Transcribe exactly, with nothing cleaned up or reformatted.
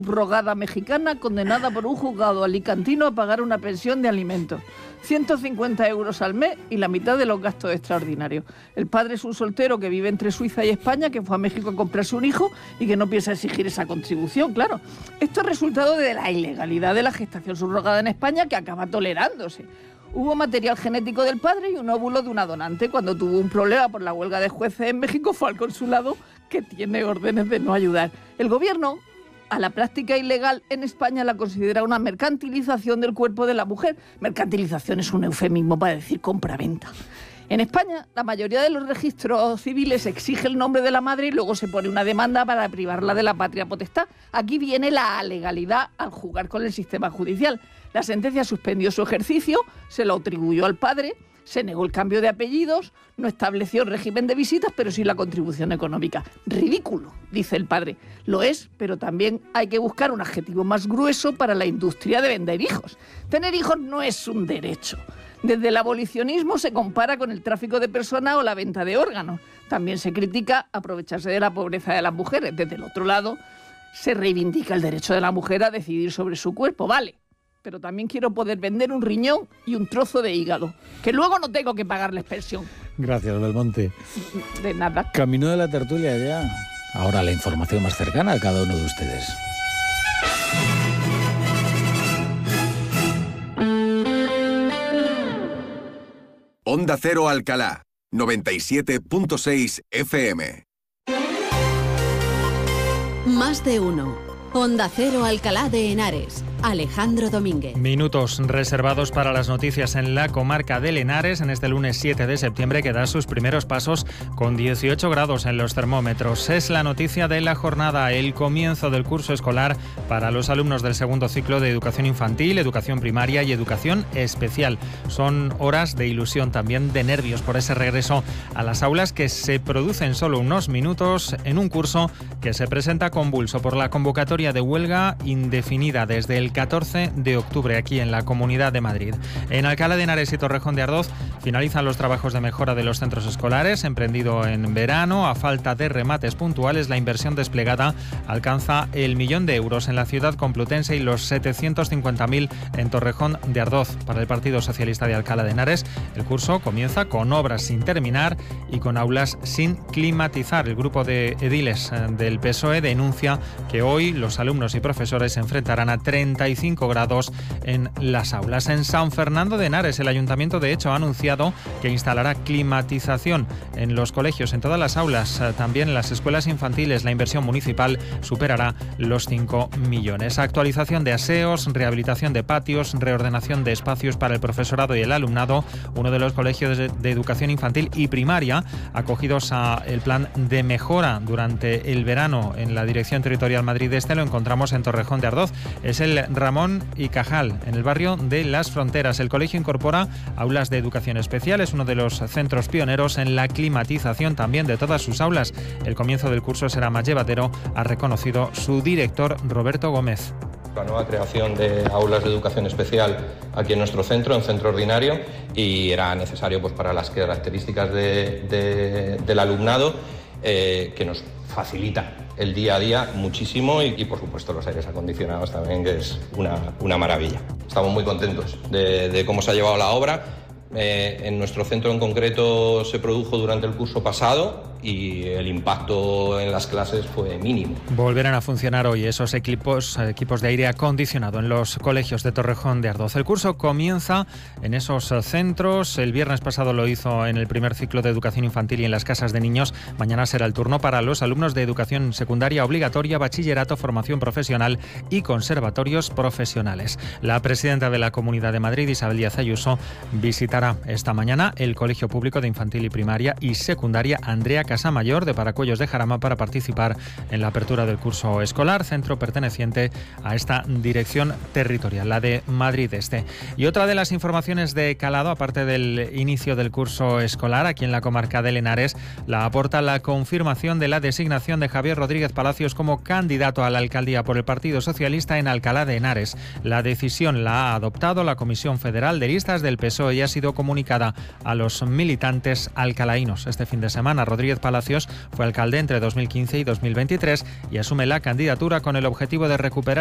subrogada mexicana condenada por un juzgado alicantino a pagar una pensión de alimentos. ciento cincuenta euros al mes y la mitad de los gastos extraordinarios. El padre es un soltero que vive entre Suiza y España, que fue a México a comprarse un hijo y que no piensa exigir esa contribución, claro. Esto es resultado de la ilegalidad de la gestación subrogada en España, que acaba tolerándose. Hubo material genético del padre y un óvulo de una donante. Cuando tuvo un problema por la huelga de jueces en México, fue al consulado, que tiene órdenes de no ayudar. El gobierno a la práctica ilegal en España la considera una mercantilización del cuerpo de la mujer. Mercantilización es un eufemismo para decir compraventa. En España, la mayoría de los registros civiles exige el nombre de la madre y luego se pone una demanda para privarla de la patria potestad. Aquí viene la legalidad al jugar con el sistema judicial. La sentencia suspendió su ejercicio, se lo atribuyó al padre, se negó el cambio de apellidos, no estableció régimen de visitas, pero sí la contribución económica. Ridículo, dice el padre. Lo es, pero también hay que buscar un adjetivo más grueso para la industria de vender hijos. Tener hijos no es un derecho. Desde el abolicionismo se compara con el tráfico de personas o la venta de órganos. También se critica aprovecharse de la pobreza de las mujeres. Desde el otro lado, se reivindica el derecho de la mujer a decidir sobre su cuerpo. Vale, pero también quiero poder vender un riñón y un trozo de hígado, que luego no tengo que pagarles pensión. Gracias, Belmonte. De nada. Camino de la tertulia ya. Ahora la información más cercana a cada uno de ustedes. Onda Cero Alcalá, noventa y siete punto seis F M. Más de uno. Onda Cero Alcalá de Henares. Alejandro Domínguez. Minutos reservados para las noticias en la comarca del Henares en este lunes siete de septiembre, que da sus primeros pasos con dieciocho grados en los termómetros. Es la noticia de la jornada, el comienzo del curso escolar para los alumnos del segundo ciclo de educación infantil, educación primaria y educación especial. Son horas de ilusión, también de nervios por ese regreso a las aulas, que se produce en solo unos minutos en un curso que se presenta convulso por la convocatoria de huelga indefinida desde el catorce de octubre aquí en la Comunidad de Madrid. En Alcalá de Henares y Torrejón de Ardoz finalizan los trabajos de mejora de los centros escolares, emprendido en verano. A falta de remates puntuales, la inversión desplegada alcanza el millón de euros en la ciudad complutense y los setecientos cincuenta mil en Torrejón de Ardoz. Para el Partido Socialista de Alcalá de Henares, el curso comienza con obras sin terminar y con aulas sin climatizar. El grupo de ediles del P S O E denuncia que hoy los alumnos y profesores se enfrentarán a treinta y cinco grados en las aulas. En San Fernando de Henares, el ayuntamiento de hecho ha anunciado que instalará climatización en los colegios, en todas las aulas, también en las escuelas infantiles. La inversión municipal superará los cinco millones. Actualización de aseos, rehabilitación de patios, reordenación de espacios para el profesorado y el alumnado. Uno de los colegios de, de educación infantil y primaria acogidos a el plan de mejora durante el verano en la Dirección Territorial Madrid Este lo encontramos en Torrejón de Ardoz. Es el Ramón y Cajal, en el barrio de Las Fronteras. El colegio incorpora aulas de educación especial, es uno de los centros pioneros en la climatización también de todas sus aulas. El comienzo del curso será más llevadero, ha reconocido su director Roberto Gómez. La nueva creación de aulas de educación especial aquí en nuestro centro, en centro ordinario, y era necesario pues, para las características de, de, del alumnado, eh, que nos facilita el día a día muchísimo y, y por supuesto los aires acondicionados también, que es una, una maravilla. Estamos muy contentos de, de cómo se ha llevado la obra. Eh, en nuestro centro en concreto se produjo durante el curso pasado y el impacto en las clases fue mínimo. Volverán a funcionar hoy esos equipos, equipos de aire acondicionado en los colegios de Torrejón de Ardoz. El curso comienza en esos centros. El viernes pasado lo hizo en el primer ciclo de educación infantil y en las casas de niños. Mañana será el turno para los alumnos de educación secundaria obligatoria, bachillerato, formación profesional y conservatorios profesionales. La presidenta de la Comunidad de Madrid, Isabel Díaz Ayuso, visitará esta mañana el Colegio Público de Infantil y Primaria y Secundaria Andrea Casamayor de Paracuellos de Jarama para participar en la apertura del curso escolar, centro perteneciente a esta dirección territorial, la de Madrid Este. Y otra de las informaciones de calado, aparte del inicio del curso escolar aquí en la comarca del Henares, la aporta la confirmación de la designación de Javier Rodríguez Palacios como candidato a la alcaldía por el Partido Socialista en Alcalá de Henares. La decisión la ha adoptado la Comisión Federal de Listas del P S O E y ha sido comunicada a los militantes alcalaínos. Este fin de semana, Rodríguez Palacios fue alcalde entre dos mil quince y dos mil veintitrés y asume la candidatura con el objetivo de recuperar